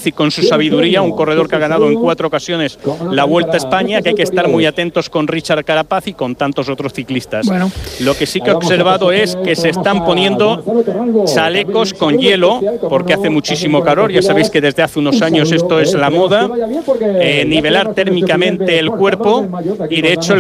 y con su sabiduría, un corredor que ha ganado en 4 ocasiones la Vuelta a España, que hay que estar muy atentos con Richard Carapaz y con tantos otros ciclistas. Bueno. Lo que sí que he observado es que se están poniendo chalecos con hielo, porque hace muchísimo calor. Ya sabéis que desde hace unos años esto es la moda, nivelar térmicamente el cuerpo, y de hecho